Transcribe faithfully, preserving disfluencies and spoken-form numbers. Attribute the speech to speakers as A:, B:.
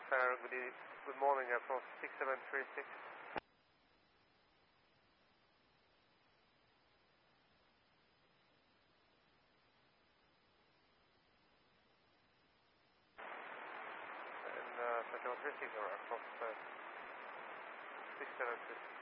A: Center, good, e good morning, approach six seven three six. And uh, six seven three six, or approach uh, six seven three six.